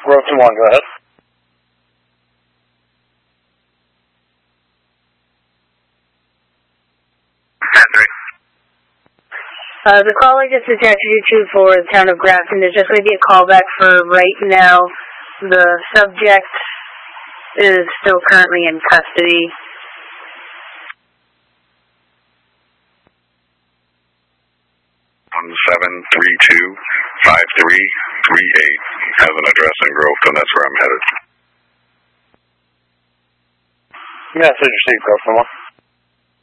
Groveton 1, go ahead. The caller just detected you for the town of Grafton. There's just going to be a callback for right now. The subject is still currently in custody. Seven 325338 has an address in Groveton. That's where I'm headed. Message received, Groveton 1.